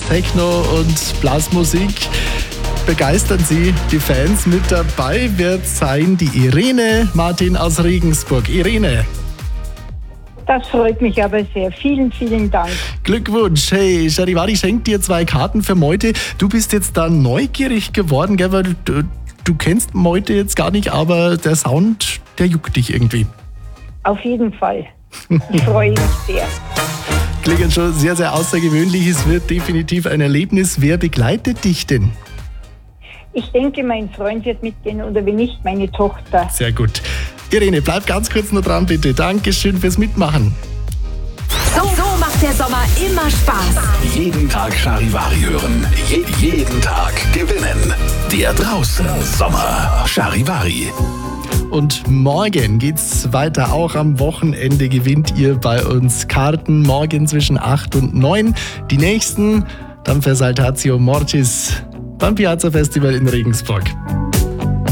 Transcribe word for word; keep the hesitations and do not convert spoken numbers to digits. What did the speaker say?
Techno und Blasmusik. Begeistern Sie die Fans. Mit dabei wird sein die Irene Martin aus Regensburg. Irene. Das freut mich aber sehr. Vielen, vielen Dank. Glückwunsch. Hey, Charivari schenkt dir zwei Karten für Meute. Du bist jetzt da neugierig geworden, gell? Weil du, du kennst Meute jetzt gar nicht, aber der Sound, der juckt dich irgendwie. Auf jeden Fall. Ich freue mich sehr. Klingt schon sehr, sehr außergewöhnlich. Es wird definitiv ein Erlebnis. Wer begleitet dich denn? Ich denke, mein Freund wird mitgehen oder wenn nicht, meine Tochter. Sehr gut. Irene, bleib ganz kurz noch dran, bitte. Dankeschön fürs Mitmachen. So, so macht der Sommer immer Spaß. Jeden Tag Charivari hören. Je, jeden Tag gewinnen. Der draußen Sommer Charivari. Und morgen geht's weiter. Auch am Wochenende gewinnt ihr bei uns Karten. Morgen zwischen acht und neun. Die nächsten dann für Saltatio Mortis beim Piazza Festival in Regensburg.